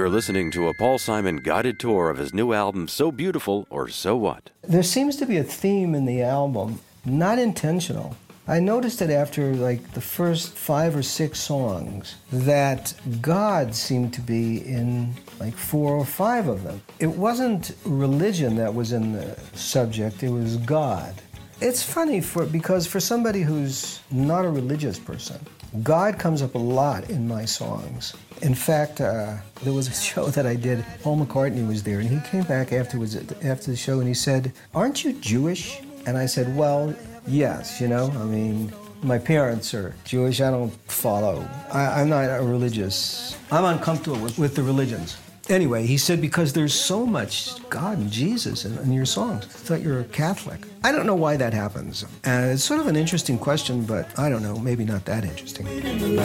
You're listening to a Paul Simon guided tour of his new album, So Beautiful or So What? There seems to be a theme in the album, not intentional. I noticed it after like the first 5 or 6 songs that God seemed to be in like 4 or 5 of them. It wasn't religion that was in the subject, it was God. It's funny because for somebody who's not a religious person, God comes up a lot in my songs. In fact, there was a show that I did, Paul McCartney was there, and he came back after the show and he said, "Aren't you Jewish?" And I said, "Well, yes, my parents are Jewish, I don't follow. I'm not a religious, I'm uncomfortable with the religions." Anyway, he said, because there's so much God and Jesus in your songs. I thought you were a Catholic. I don't know why that happens. It's sort of an interesting question, but I don't know, maybe not that interesting.